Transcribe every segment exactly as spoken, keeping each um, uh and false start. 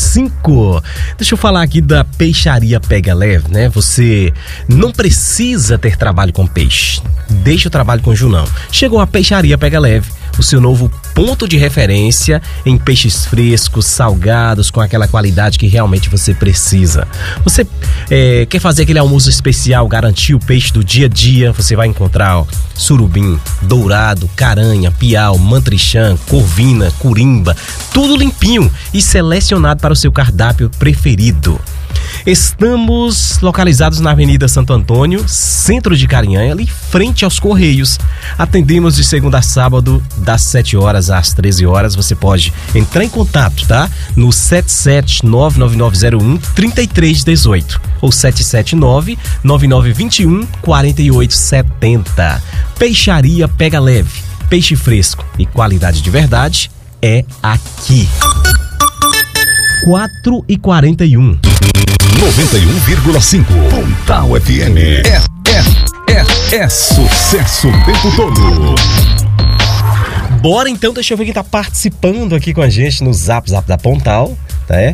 cinco. Deixa eu falar aqui da Peixaria Pega Leve, né? Você não precisa ter trabalho com peixe. Deixa o trabalho com o Junão. Chegou a Peixaria Pega Leve, o seu novo ponto de referência em peixes frescos, salgados, com aquela qualidade que realmente você precisa. Você é, quer fazer aquele almoço especial, garantir o peixe do dia a dia? Você vai encontrar ó, surubim, dourado, caranha, piau, mantrichã, corvina, curimba, tudo limpinho e selecionado para o seu cardápio preferido. Estamos localizados na Avenida Santo Antônio, centro de Carinhanha, ali frente aos Correios. Atendemos de segunda a sábado, das sete horas às treze horas. Você pode entrar em contato, tá? No sete sete nove nove nove zero um três três um oito ou sete sete nove nove nove dois um quatro oito sete zero. Peixaria Pega Leve. Peixe fresco e qualidade de verdade é aqui. quatro e quarenta e um. noventa e um vírgula cinco. Pontal F M. É, é, é, é sucesso o tempo todo. Bora então, deixa eu ver quem tá participando aqui com a gente no Zap Zap da Pontal, tá? É?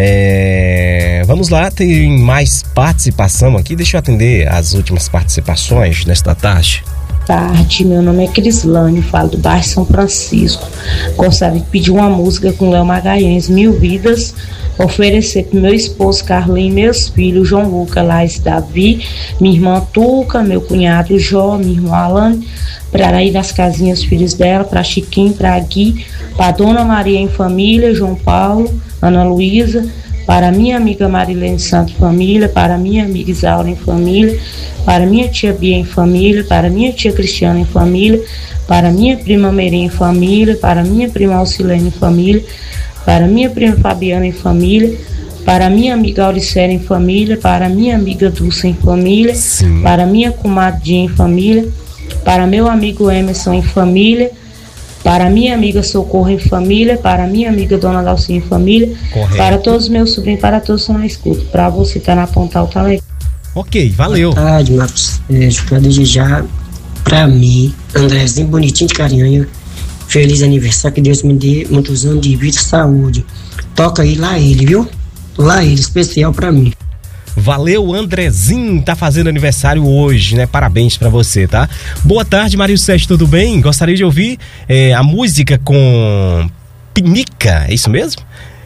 É... Vamos lá, tem mais participação aqui. Deixa eu atender as últimas participações nesta tarde. Tarde, meu nome é Crislane, falo do bairro São Francisco. Gostaria de pedir uma música com Léo Magalhães, Mil Vidas, oferecer pro meu esposo Carlinhos, meus filhos João Lucas, Laís, Davi, minha irmã Tuca, meu cunhado Jó, minha irmã Alane, para Araí das Casinhas, os filhos dela, para Chiquinho, para Gui, para Dona Maria em família, João Paulo, Ana Luísa, para minha amiga Marilene Santos família, para minha amiga Isaura em família, para minha tia Bia em família, para minha tia Cristiana em família, para minha prima Meirinha em família, para minha prima Alcilene em família, para minha prima Fabiana em família, para minha amiga Auricélia em família, para minha amiga Dulce em família, Sim. para minha comadinha em família, para meu amigo Emerson em família, para minha amiga Socorro em família, para minha amiga Dona Dalcinha em família, Correto. Para todos os meus sobrinhos, para todos que estão na escuta. Para você estar na Pontal, tá legal. Ok, valeu. Boa tarde, Marcos. É, para desejar para mim, Andrezinho Bonitinho de Carinhanha, feliz aniversário, que Deus me dê muitos anos de vida e saúde. Toca aí lá ele, viu? Lá ele, especial para mim. Valeu, Andrezinho, tá fazendo aniversário hoje, né? Parabéns pra você, tá? Boa tarde, Mário Sete, tudo bem? Gostaria de ouvir é, a música com Pinica, é isso mesmo?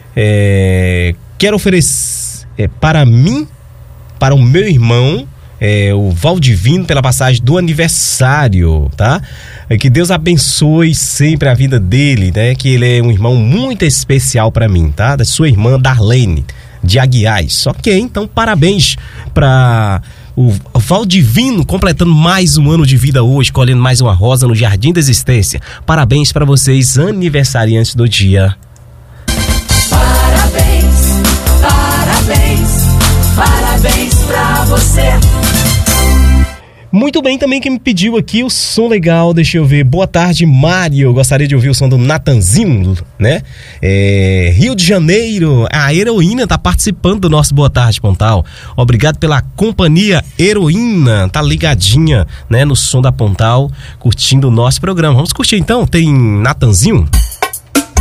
É, quero oferecer é, para mim, para o meu irmão, é, o Valdivino, pela passagem do aniversário, tá? É, que Deus abençoe sempre a vida dele, né? Que ele é um irmão muito especial pra mim, tá? Da sua irmã Darlene de Aguiais. Ok, então parabéns para o Valdivino, completando mais um ano de vida hoje, colhendo mais uma rosa no Jardim da Existência. Parabéns para vocês, aniversariantes do dia. Parabéns, parabéns, parabéns pra você. Muito bem, também quem me pediu aqui o som legal, deixa eu ver. Boa tarde, Mário. Gostaria de ouvir o som do Natanzinho, né? É, Rio de Janeiro, a Heroína tá participando do nosso Boa Tarde, Pontal. Obrigado pela companhia, Heroína. Tá ligadinha, né, no som da Pontal, curtindo o nosso programa. Vamos curtir então? Tem Natanzinho?